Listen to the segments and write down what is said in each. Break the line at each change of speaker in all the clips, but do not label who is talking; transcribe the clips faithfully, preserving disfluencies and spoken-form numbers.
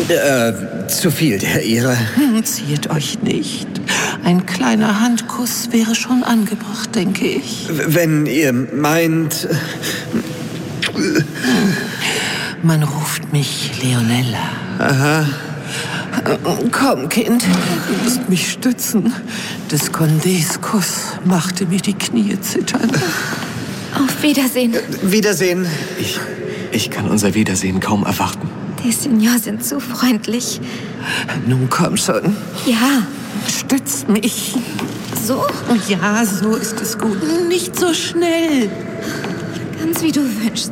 Äh, zu viel der Ehre.
Hm, ziert euch nicht. Ein kleiner Handkuss wäre schon angebracht, denke ich.
Wenn ihr meint...
Man ruft mich Leonella.
Aha.
Komm, Kind, du musst mich stützen. Des Condés Kuss machte mir die Knie zittern.
Auf Wiedersehen.
Wiedersehen.
Ich, ich kann unser Wiedersehen kaum erwarten.
Die Senior sind zu freundlich.
Nun komm schon.
Ja.
Stützt mich.
So?
Ja, so ist es gut. Nicht so schnell.
Ganz wie du wünschst.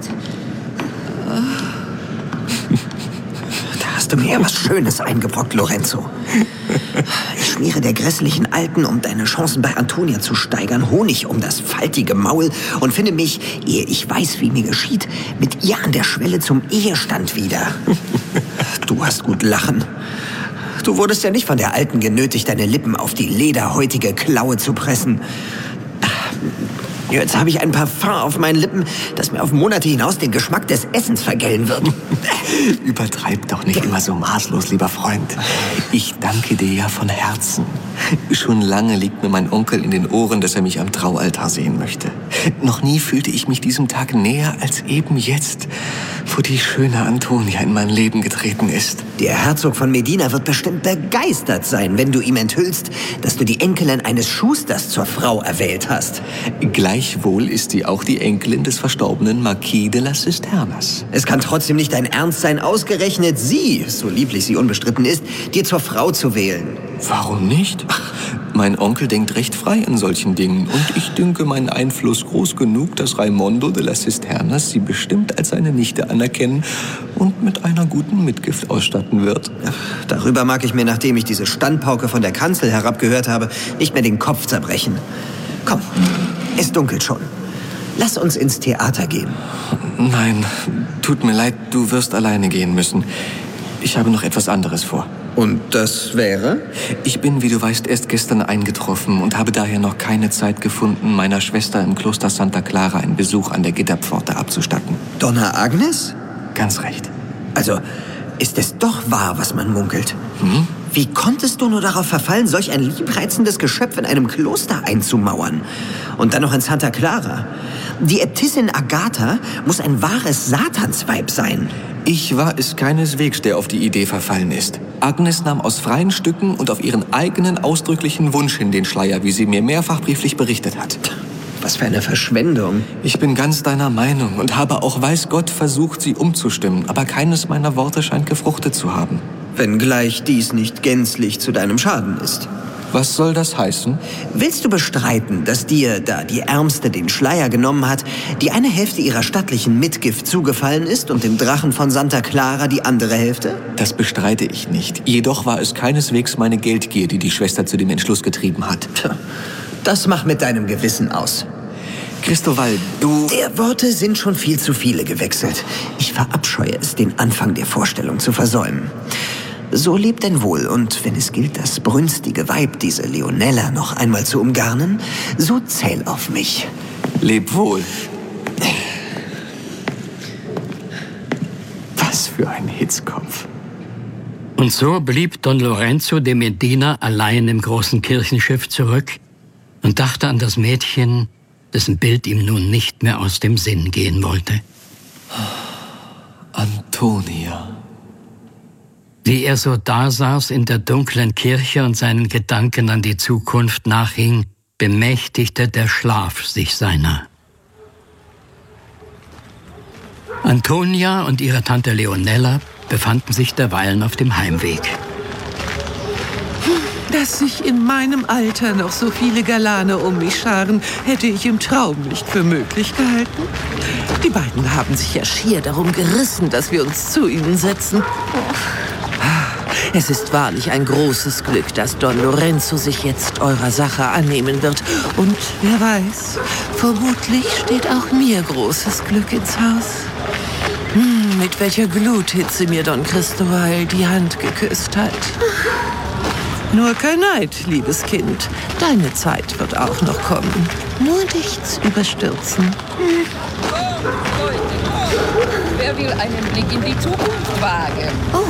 Da hast du mir ja was Schönes eingebrockt, Lorenzo. Ich schmiere der grässlichen Alten, um deine Chancen bei Antonia zu steigern, Honig um das faltige Maul und finde mich, ehe ich weiß, wie mir geschieht, mit ihr an der Schwelle zum Ehestand wieder. Du hast gut lachen. Du wurdest ja nicht von der Alten genötigt, deine Lippen auf die lederhäutige Klaue zu pressen. Jetzt habe ich ein Parfum auf meinen Lippen, das mir auf Monate hinaus den Geschmack des Essens vergällen wird.
Übertreib doch nicht immer so maßlos, lieber Freund. Ich danke dir ja von Herzen. Schon lange liegt mir mein Onkel in den Ohren, dass er mich am Traualtar sehen möchte. Noch nie fühlte ich mich diesem Tag näher als eben jetzt, wo die schöne Antonia in mein Leben getreten ist.
Der Herzog von Medina wird bestimmt begeistert sein, wenn du ihm enthüllst, dass du die Enkelin eines Schusters zur Frau erwählt hast.
Gleichwohl ist sie auch die Enkelin des verstorbenen Marquis de las Cisternas.
Es kann trotzdem nicht dein Ernst sein, ausgerechnet sie, so lieblich sie unbestritten ist, dir zur Frau zu wählen.
Warum nicht? Mein Onkel denkt recht frei in solchen Dingen und ich dünke meinen Einfluss groß genug, dass Raimondo de las Cisternas sie bestimmt als seine Nichte anerkennen und mit einer guten Mitgift ausstatten wird.
Darüber mag ich mir, nachdem ich diese Standpauke von der Kanzel herabgehört habe, nicht mehr den Kopf zerbrechen. Komm, es dunkelt schon. Lass uns ins Theater gehen.
Nein, tut mir leid, du wirst alleine gehen müssen. Ich habe noch etwas anderes vor.
Und das wäre?
Ich bin, wie du weißt, erst gestern eingetroffen und habe daher noch keine Zeit gefunden, meiner Schwester im Kloster Santa Clara einen Besuch an der Gitterpforte abzustatten.
Donna Agnes?
Ganz recht.
Also, ist es doch wahr, was man munkelt?
Hm?
Wie konntest du nur darauf verfallen, solch ein liebreizendes Geschöpf in einem Kloster einzumauern? Und dann noch in Santa Clara. Die Äbtissin Agatha muss ein wahres Satansweib sein.
Ich war es keineswegs, der auf die Idee verfallen ist. Agnes nahm aus freien Stücken und auf ihren eigenen ausdrücklichen Wunsch hin den Schleier, wie sie mir mehrfach brieflich berichtet hat.
Was für eine Verschwendung.
Ich bin ganz deiner Meinung und habe auch, weiß Gott, versucht, sie umzustimmen. Aber keines meiner Worte scheint gefruchtet zu haben.
Wenngleich dies nicht gänzlich zu deinem Schaden ist.
Was soll das heißen?
Willst du bestreiten, dass dir, da die Ärmste den Schleier genommen hat, die eine Hälfte ihrer stattlichen Mitgift zugefallen ist und dem Drachen von Santa Clara die andere Hälfte?
Das bestreite ich nicht. Jedoch war es keineswegs meine Geldgier, die die Schwester zu dem Entschluss getrieben hat.
Tja, das mach mit deinem Gewissen aus.
Christoval, du...
Der Worte sind schon viel zu viele gewechselt. Ich verabscheue es, den Anfang der Vorstellung zu versäumen. So leb denn wohl, und wenn es gilt, das brünstige Weib, diese Leonella, noch einmal zu umgarnen, so zähl auf mich.
Leb wohl. Was für ein Hitzkopf.
Und so blieb Don Lorenzo de Medina allein im großen Kirchenschiff zurück und dachte an das Mädchen, dessen Bild ihm nun nicht mehr aus dem Sinn gehen wollte.
Antonia.
Wie er so dasaß in der dunklen Kirche und seinen Gedanken an die Zukunft nachhing, bemächtigte der Schlaf sich seiner. Antonia und ihre Tante Leonella befanden sich derweilen auf dem Heimweg.
Dass sich in meinem Alter noch so viele Galane um mich scharen, hätte ich im Traum nicht für möglich gehalten. Die beiden haben sich ja schier darum gerissen, dass wir uns zu ihnen setzen. Es ist wahrlich ein großes Glück, dass Don Lorenzo sich jetzt eurer Sache annehmen wird. Und wer weiß, vermutlich steht auch mir großes Glück ins Haus. Hm, mit welcher Gluthitze mir Don Christoval die Hand geküsst hat. Nur kein Neid, liebes Kind. Deine Zeit wird auch noch kommen. Nur nichts überstürzen. Hm.
Wer will einen Blick in die Zukunft wagen?
Oh.